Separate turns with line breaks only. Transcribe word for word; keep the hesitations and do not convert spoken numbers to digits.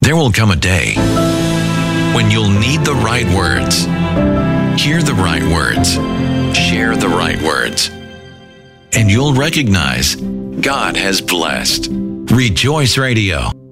There will come a day when you'll need the right words, hear the right words, share the right words, and you'll recognize God has blessed. Rejoice Radio.